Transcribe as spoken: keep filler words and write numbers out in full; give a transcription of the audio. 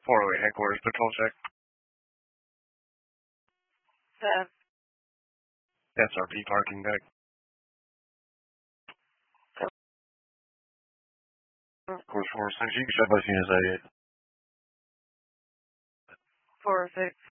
four oh eight headquarters, patrol check. Seven. S R P parking deck. Course four six, you can shut both units at eight. Four oh six.